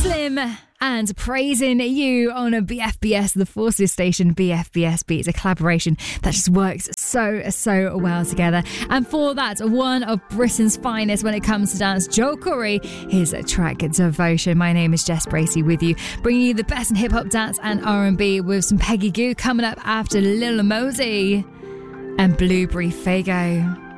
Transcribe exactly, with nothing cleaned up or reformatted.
Slim and Praising You on a B F B S, the Forces station. B F B S Beats, a collaboration that just works so, so well together. And for that, one of Britain's finest when it comes to dance, Joel Corry, his track Devotion. My name is Jess Bracey with you, bringing you the best in hip-hop, dance and R and B with some Peggy Gou coming up after Lil Mosey and Blueberry Faygo.